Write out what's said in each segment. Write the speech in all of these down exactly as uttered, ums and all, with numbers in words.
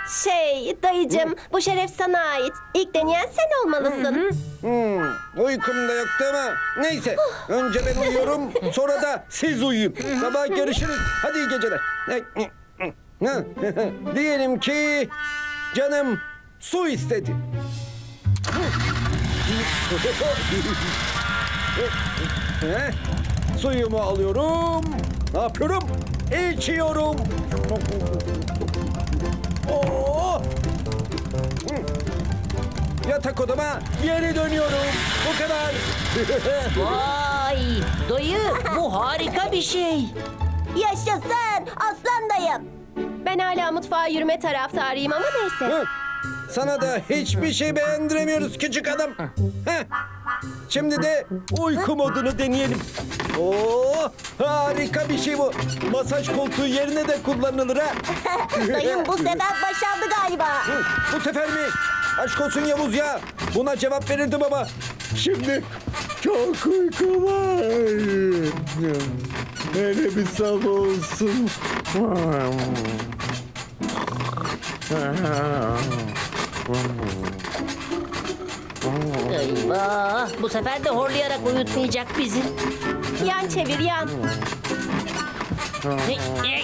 Şey dayıcım, bu şeref sana ait. İlk deneyen sen olmalısın. Hmm, uykum da yok değil mi? Neyse, önce ben uyuyorum, sonra da siz uyuyun. Sabah görüşürüz. Hadi iyi geceler. Diyelim ki canım su istedi. Heh, Suyumu alıyorum. Ne yapıyorum? İçiyorum. Oo! Yatak odama geri dönüyorum. Bu kadar. Vay dayı, bu harika bir şey. Yaşasın aslan dayım. Ben hala mutfağa yürüme taraftarıyım ama neyse. Hı, Sana da hiçbir şey beğendiremiyoruz küçük adam. Heh. Şimdi de uyku modunu deneyelim. Oo, harika bir şey bu. Masaj koltuğu yerine de kullanılır ha. Dayım bu sefer başardı galiba. Hı, Bu sefer mi? Aşk olsun Yavuz ya. Buna cevap verirdim ama. Şimdi çok uykum var. Hele bir sabah olsun. Eyvah, bu sefer de horlayarak uyutmayacak bizi. Yan çevir yan. Hey, hey.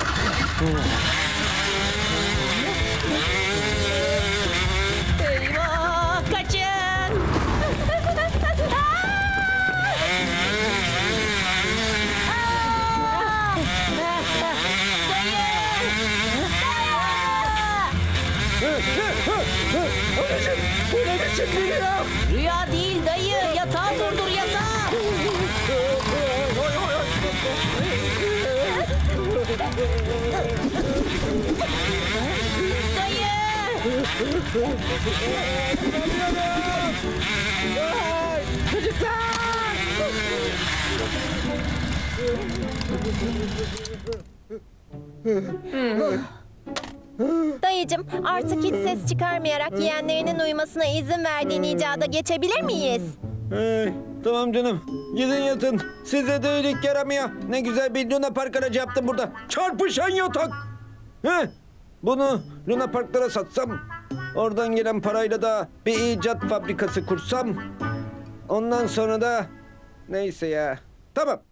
Eyvah, kaçın. Bu ne biçim bir ya? Rüya değil dayı, yatağı durdur yatağı. Dayı. Dayıcım artık hiç ses çıkarmayarak yeğenlerinin uyumasına izin verdiğin icada geçebilir miyiz? Hey, tamam canım. Gidin yatın. Size de iyilik yaramıyor. Ne güzel bir Luna Park aracı yaptım burada. Çarpışan yatak. Heh, bunu Luna Parklara satsam, oradan gelen parayla da bir icat fabrikası kursam, ondan sonra da neyse ya. Tamam.